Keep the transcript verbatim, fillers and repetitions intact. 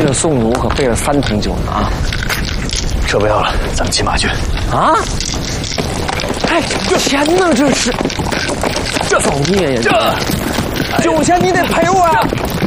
了宋儒可备了三桶酒呢啊！ 这不要了，咱们骑马去。 啊！哎，这钱呢？这是，这造孽呀！这酒钱你得赔我啊！